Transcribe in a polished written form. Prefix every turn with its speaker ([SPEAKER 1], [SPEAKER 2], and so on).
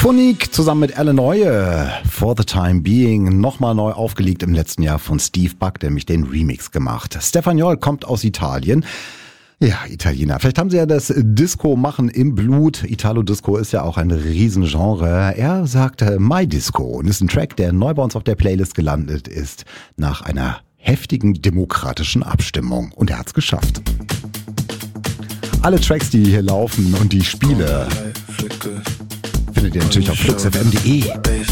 [SPEAKER 1] Phonique zusammen mit Alan Neue, For the Time Being, nochmal neu aufgelegt im letzten Jahr von Steve Buck, der nämlich den Remix gemacht. Stefaniol kommt aus Italien. Ja, Italiener. Vielleicht haben sie ja das Disco-Machen im Blut. Italo-Disco ist ja auch ein Riesengenre. Er sagt My Disco und ist ein Track, der neu bei uns auf der Playlist gelandet ist, nach einer heftigen demokratischen Abstimmung. Und er hat's geschafft. Alle Tracks, die hier laufen und die Spiele, findet ihr natürlich auf fluxfm.de.